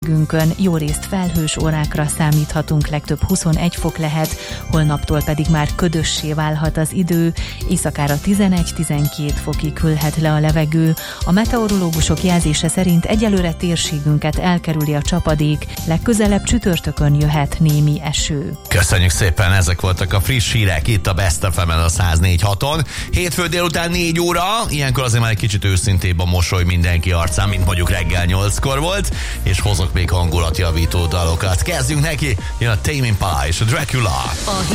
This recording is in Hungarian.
Jórészt felhős órákra számíthatunk, legtöbb 21 fok lehet, holnaptól pedig már ködössé válhat az idő, éjszakára 11-12 fokig hűlhet le a levegő. A meteorológusok jelzése szerint egyelőre térségünket elkerüli a csapadék, legközelebb csütörtökön jöhet némi eső. Köszönjük szépen, ezek voltak a friss hírek itt a Best FM-en a 104.6-on. Hétfő délután 4 óra, ilyenkor azért már egy kicsit őszintébb a mosoly mindenki arcán, mint mondjuk reggel 8-kor volt, és hozok még hangulatjavító dalokat. Kezdjünk neki, jön a Tame Impala és a Dracula.